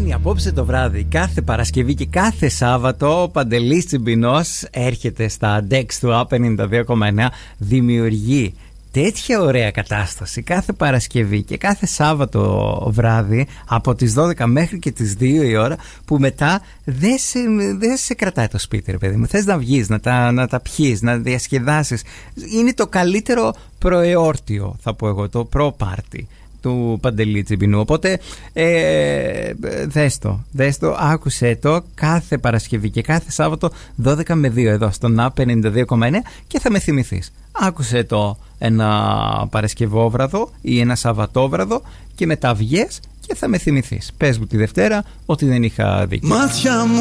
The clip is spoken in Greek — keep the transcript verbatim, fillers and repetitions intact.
γίνει απόψε το βράδυ, κάθε Παρασκευή και κάθε Σάββατο, ο Παντελής Τσιμπινός έρχεται στα ντεξ του Α πενήντα δύο κόμμα εννέα, δημιουργεί τέτοια ωραία κατάσταση κάθε Παρασκευή και κάθε Σάββατο βράδυ από τις δώδεκα μέχρι και τις δύο η ώρα, που μετά δεν σε, δεν σε κρατάει το σπίτι, ρε παιδί μου. Θες να βγεις, να τα, να τα πιείς, να διασκεδάσεις. Είναι το καλύτερο προεόρτιο, θα πω εγώ, το προ-πάρτι του Παντελή Τσιμπινού. Οπότε ε, δες το, δες το, άκουσέ το κάθε Παρασκευή και κάθε Σάββατο δώδεκα με δύο εδώ στον Α πενήντα δύο κόμμα εννέα και θα με θυμηθείς. Άκουσέ το ένα Παρασκευόβραδο ή ένα Σαββατόβραδο και μετά βγες και θα με θυμηθείς. Πες μου τη Δευτέρα ότι δεν είχα δίκιο. Μάτια μου